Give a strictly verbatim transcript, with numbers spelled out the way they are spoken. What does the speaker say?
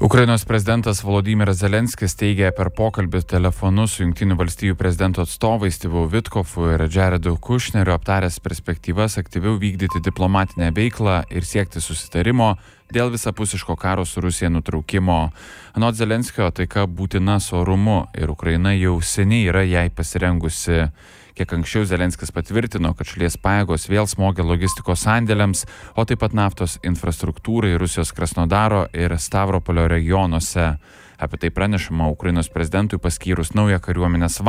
Ukrainos prezidentas Volodymyras Zelenskis teigė per pokalbį telefonu su Jungtinių valstijų prezidento atstovais Stivu Vitkofu ir Jaredu Kushneriu aptaręs perspektyvas aktyviau vykdyti diplomatinę veiklą ir siekti susitarimo dėl visapusiško karo su Rusija nutraukimo. Anot Zelenskio taika būtina su orumu ir Ukraina jau seniai yra jai pasirengusi. Kiek anksčiau Zelenskis patvirtino, kad šalies pajėgos vėl smogė logistikos sandėliams, o taip pat naftos infrastruktūrai Rusijos Krasnodaro ir Stavropolio regionuose. Apie tai pranešama Ukrainos prezidentui paskyrus naują kariuomenės